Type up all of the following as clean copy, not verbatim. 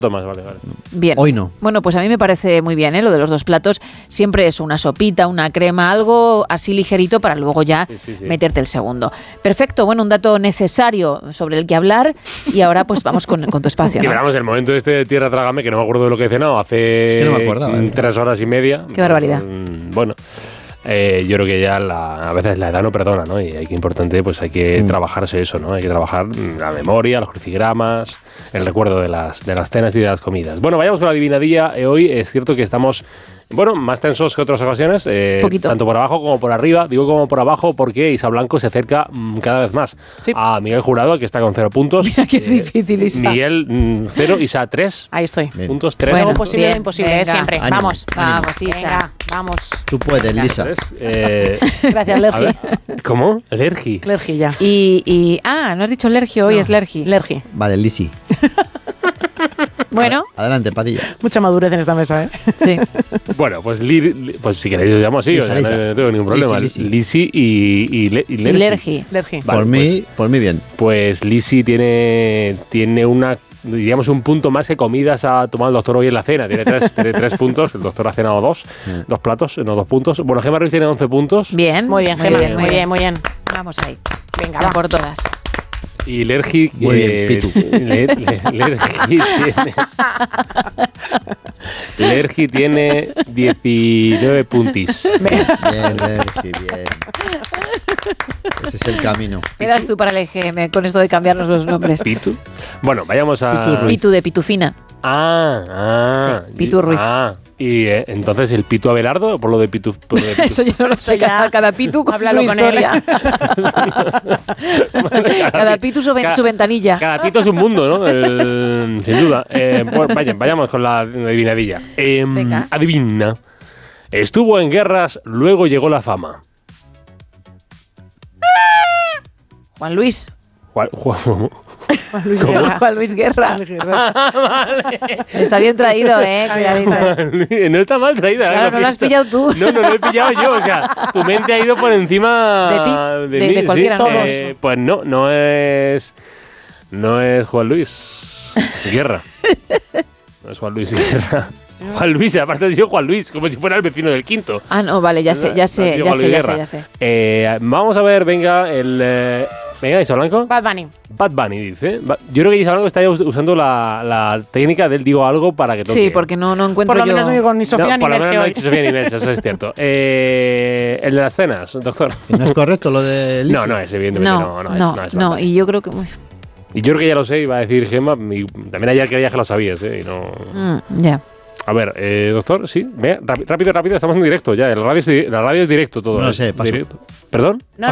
más, vale. Bien. Hoy no. Bueno, pues a mí me parece muy bien, lo de los 2 platos. Siempre es una sopita, una crema, algo así ligerito para luego ya meterte el segundo. Perfecto, bueno, un dato necesario sobre el que hablar y ahora pues vamos con tu espacio. Y veramos el momento de Tierra Trágame, que no me acuerdo de lo que he cenado hace es que no me acordaba, 3 horas y media. Qué barbaridad. Bueno, yo creo que ya a veces la edad no perdona, ¿no? Y hay que trabajarse eso, ¿no? Hay que trabajar la memoria, los crucigramas, el recuerdo de las cenas y de las comidas. Bueno, vayamos con la adivinadilla. Hoy es cierto que estamos más tensos que otras ocasiones, tanto por abajo como por arriba. Digo como por abajo porque Isa Blanco se acerca cada vez más a Miguel Jurado, que está con 0 puntos. Mira que es difícil, Isa. Miguel 0, Isa 3. Ahí estoy. Puntos 3. Bueno, posible e imposible, venga, siempre. ánimo, Vamos, vamos, Isa. Venga, vamos. Tú puedes, Lisa. Gracias, Lergi. ¿Cómo? Lergi. Lergi ya. No has dicho Lergi, hoy es Lergi. Lergi. Vale, Lisi. Bueno. Adelante, Padilla. Mucha madurez en esta mesa, ¿eh? Sí. Bueno, pues si queréis lo llamo así, Lisa, Lisa. no tengo ningún problema. Lisi. Lisi y Lergi. Lergi. Vale, por mí bien. Pues Lisi tiene un punto más que comidas ha tomado el doctor hoy en la cena. Tiene 3 puntos. El doctor ha cenado 2 platos, no 2 puntos. Bueno, Gemma Ruiz tiene 11 puntos. Bien. Muy bien, Gemma. Muy bien. Vamos ahí. Venga, Va va. por todas. Y Lergi... Muy bien, Pitu. Lergi tiene 19 puntis. Bien, Lergi, bien. Ese es el camino. Verás tú para el EGM con esto de cambiarnos los nombres. ¿Pitu? Bueno, vayamos a... Pitu de Pitufina. Sí, Pitu Ruiz. Y entonces el Pitu Abelardo, por lo de Pitu. Eso yo no lo sé. Cada Pitu con Háblalo su con historia. Cada Pitu su ventanilla. Cada Pitu es un mundo, ¿no? Sin duda. Vayamos con la adivinadilla. Venga. Adivina. Estuvo en guerras, luego llegó la fama. Juan Luis. Juan Luis Guerra. Juan Luis Guerra. Vale. Está bien traído, cuidadito. No está mal traída. Claro, no lo has pillado tú. No lo he pillado yo. O sea, tu mente ha ido por encima de ti, mí, de cualquiera. sí. Pues no es Juan Luis Guerra. No es Juan Luis Guerra. Juan Luis, aparte de Juan Luis, como si fuera el vecino del quinto. Ah, no, vale, ya sé. Vamos a ver, venga, venga, Isa Blanco. Bad Bunny. Bad Bunny, dice. Yo creo que Isa Blanco está usando la técnica del digo algo para que toque. Sí, porque no encuentro Por lo yo... menos no digo ni Sofía ni Merche no hoy. he dicho Sofía ni Merche, eso es cierto. El de las cenas, doctor. ¿No es correcto lo de Lisi? No es, evidentemente no es. No, y yo creo que... Y yo creo que ya lo sé, iba a decir Gemma, y también ayer creía que lo sabías, y no... Ya. A ver, doctor, sí, venga, rápido, estamos en directo ya. La radio es directo todo. No lo sé, paso. Directo. ¿Perdón? No.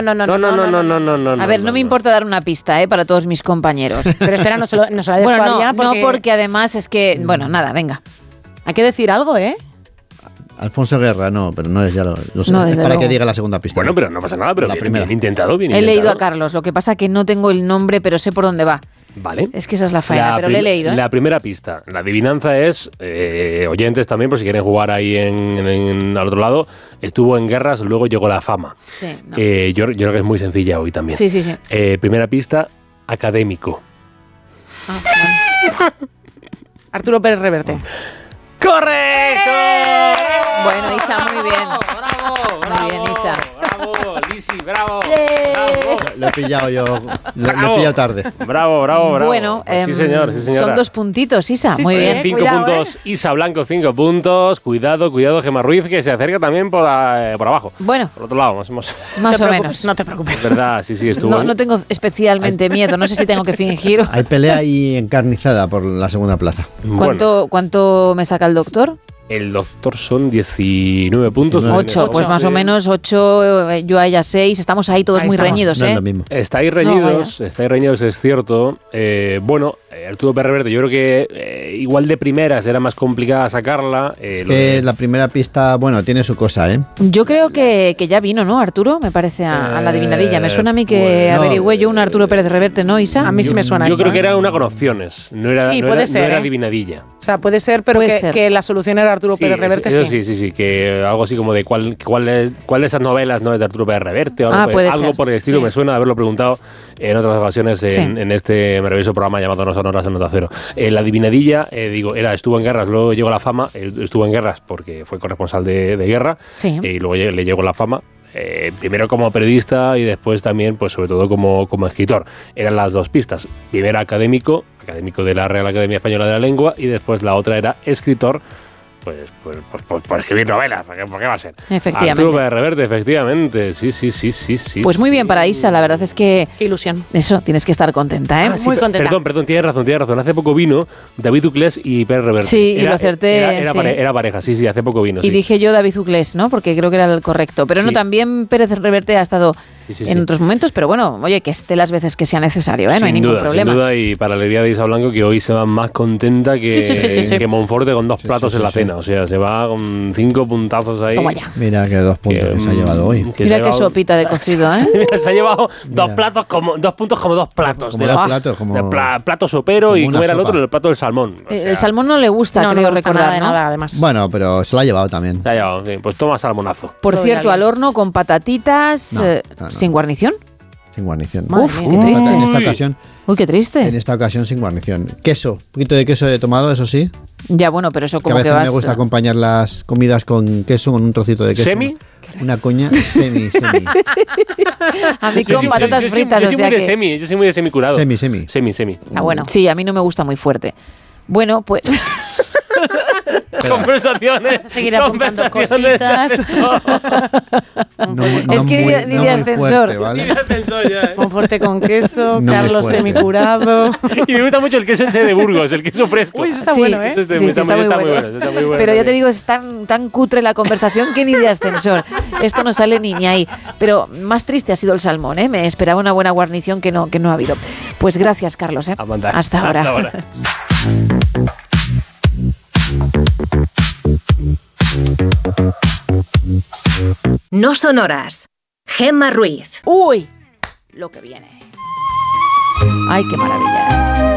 A ver, no me importa dar una pista, para todos mis compañeros. Pero espera, no se la des Bueno, todavía no, porque además es que... Bueno, nada, venga. Hay que decir algo, ¿eh? Alfonso Guerra, no, pero no es ya lo sé. No, es para luego. que diga la segunda pista. Bueno, pero no pasa nada, pero la primera. bien intentado, bien He intentado. leído a Carlos, lo que pasa que no tengo el nombre, pero sé por dónde va. Vale. Es que esa es la faena, pero le he leído. La primera pista, la adivinanza es, oyentes también, por si quieren jugar ahí al otro lado, estuvo en guerras, luego llegó la fama. Sí, no. Yo creo que es muy sencilla hoy también. Sí. Primera pista, académico. Bueno. Arturo Pérez Reverte. ¡Correcto! Bueno, Isa, muy bien. Bravo. Muy bien, Isa. Bravo, Lisi, bravo. Lo he pillado yo. Lo he pillado tarde. Bravo. Bueno, sí, señora. son 2 puntitos, Isa. Sí, muy sí, bien. 5 Cuidado, puntos, Isa Blanco 5 puntos. Cuidado, Gemma Ruiz, que se acerca también por abajo. Bueno, Por otro lado, más o menos. No te preocupes. Es verdad, sí, estuvo. No tengo especialmente miedo, no sé si tengo que fingir. Hay pelea ahí encarnizada por la segunda plaza. Bueno, ¿Cuánto me saca el doctor? el doctor son 19 puntos. 8, pues más o menos 8, yo a ella 6. Estamos ahí todos Ahí muy estamos. reñidos, No ¿eh? es lo mismo. Estáis reñidos, es cierto. Bueno, Arturo Pérez Reverte, yo creo que igual de primeras era más complicada sacarla. Es que la primera pista, bueno, tiene su cosa, ¿eh? Yo creo que ya vino, ¿no, Arturo? Me parece a la adivinadilla. Me suena a mí que pues, averigüé yo un Arturo Pérez Reverte, ¿no, Isa? A mí sí me suena Yo esto, creo que ¿eh? era una con opciones, no era, Sí, no puede era, ser, no era ¿eh? adivinadilla. O sea, puede ser, pero Puede ser. que la solución era Arturo Pérez Reverte, sí, que algo así como de cuál de esas novelas no es de Arturo Pérez Reverte, o algo por el estilo, me suena de haberlo preguntado en otras ocasiones en este maravilloso programa llamado No Sonoras en Onda Cero. La adivinadilla, estuvo en guerras, luego llegó la fama, estuvo en guerras porque fue corresponsal de guerra, y luego le llegó la fama. Primero como periodista y después también, pues sobre todo como escritor. Eran las dos pistas. Primero académico de la Real Academia Española de la Lengua, y después la otra era escritor, pues por escribir novelas. ¿Por qué va a ser? Efectivamente. Arturo Pérez Reverte, efectivamente. Sí. Pues muy bien para Isa, la verdad es que... Qué ilusión. Eso, tienes que estar contenta, ¿eh? Muy contenta. Perdón, tienes razón. Hace poco vino David Uclés y Pérez Reverte. Sí, y lo acerté. Era pareja, sí, hace poco vino. Y dije yo David Uclés, ¿no? Porque creo que era el correcto. Pero no, también Pérez Reverte ha estado en otros momentos, pero bueno, oye, que esté las veces que sea necesario, ¿eh? No hay ningún problema. Sin duda, y para la alegría de Isa Blanco, que hoy se va más contenta que Monforte con 2 platos en la cena. O sea, se va con 5 puntazos ahí. Toma ya. Mira que 2 puntos que se ha llevado hoy. Mira qué sopita de cocido, ¿eh? Se ha llevado 2 puntos como 2 platos. Como 2 platos, como... plato sopero, y comer al otro el plato del salmón. El salmón no le gusta, creo recordar, ¿no? Nada, además. Bueno, pero se lo ha llevado también. Se ha llevado, sí. Pues toma salmonazo. Por cierto, al horno con patatitas, no. sin guarnición. Sin guarnición. Uf, qué triste. En esta ocasión. Uy, qué triste. En esta ocasión sin guarnición. Queso, un poquito de queso he tomado, eso sí. Ya, bueno, pero eso como que que a veces vas... me gusta acompañar las comidas con queso, con un trocito de queso. ¿Semi? Una coña semi. A mí con patatas fritas, yo soy muy de semi curado. Semi. Ah, bueno. Sí, a mí no me gusta muy fuerte. Bueno, pues... Conversaciones. Vamos a seguir apuntando cositas. Es que ni de ascensor. Fuerte, ¿vale? Ni de ascensor ya, Monforte con queso, No Carlos muy fuerte. semicurado. Y me gusta mucho el queso de Burgos, el queso fresco. Uy, eso está Sí, bueno, ¿eh? Sí, está muy bueno. Pero ya te digo, es tan cutre la conversación que ni de ascensor. Esto no sale ni ahí. Pero más triste ha sido el salmón, ¿eh? Me esperaba una buena guarnición que no ha habido. Pues gracias, Carlos, ¿eh? Hasta ahora. No Sonoras. Gemma Ruiz. ¡Uy! Lo que viene. ¡Ay, qué maravilla!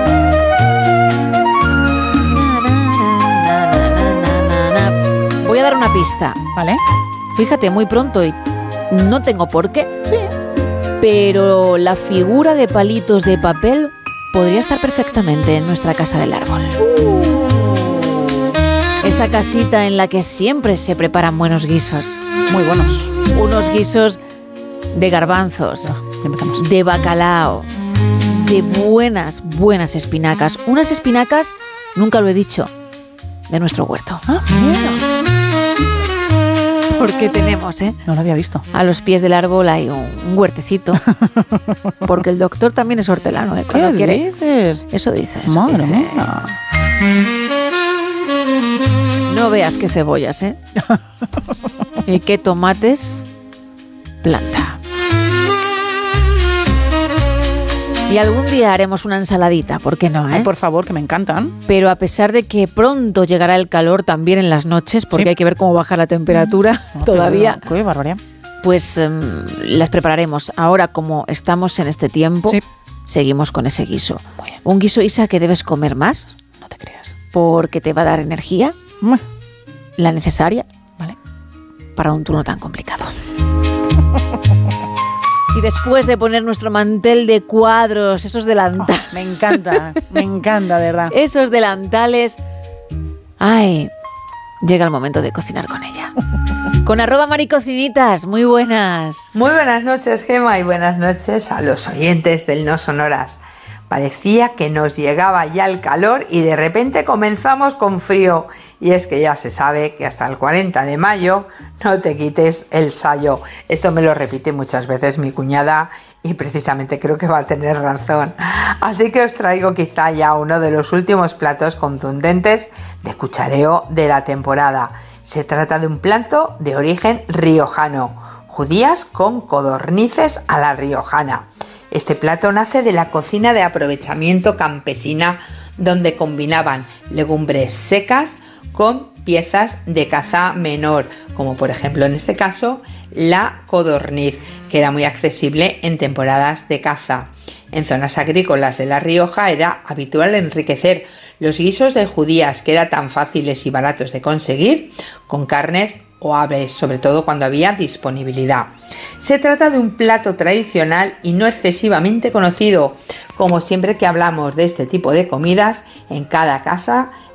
Voy a dar una pista. ¿Vale? Fíjate, muy pronto y no tengo por qué. Sí. Pero la figura de palitos de papel podría estar perfectamente en nuestra casa del árbol. Esa casita en la que siempre se preparan buenos guisos. Muy buenos. Unos guisos de garbanzos, Ya empezamos. de bacalao, de buenas espinacas. Unas espinacas, nunca lo he dicho, de nuestro huerto. Ah, mira. Porque tenemos, No lo había visto. a los pies del árbol hay un huertecito. Porque el doctor también es hortelano, ¿Qué cuando quiere. dices? Eso dice. Madre mía. No veas qué cebollas, y qué tomates planta. Y algún día haremos una ensaladita, ¿por qué no? Ay, por favor, que me encantan. Pero a pesar de que pronto llegará el calor también en las noches, porque Sí. hay que ver cómo baja la temperatura No te todavía, digo, qué barbaridad. pues las prepararemos. Ahora, como estamos en este tiempo, Sí. seguimos con ese guiso. Muy bien. Un guiso, Isa, que debes comer más, No te creas. porque te va a dar energía, la necesaria, Vale. para un turno tan complicado. Y después de poner nuestro mantel de cuadros, esos delantales, Me encanta, de verdad. esos delantales, ay, llega el momento de cocinar con ella. Con @maricocinitas, muy buenas. Muy buenas noches, Gemma, y buenas noches a los oyentes del No Sonoras. Parecía que nos llegaba ya el calor y de repente comenzamos con frío. Y es que ya se sabe que hasta el 40 de mayo no te quites el sayo. Esto me lo repite muchas veces mi cuñada y precisamente creo que va a tener razón. Así que os traigo quizá ya uno de los últimos platos contundentes de cuchareo de la temporada. Se trata de un plato de origen riojano, judías con codornices a la riojana. Este plato nace de la cocina de aprovechamiento campesina, donde combinaban legumbres secas con piezas de caza menor, como por ejemplo en este caso la codorniz, que era muy accesible en temporadas de caza. En zonas agrícolas de La Rioja era habitual enriquecer los guisos de judías, que eran tan fáciles y baratos de conseguir, con carnes o aves, sobre todo cuando había disponibilidad. Se trata de un plato tradicional y no excesivamente conocido. Como siempre que hablamos de este tipo de comidas, en cada casa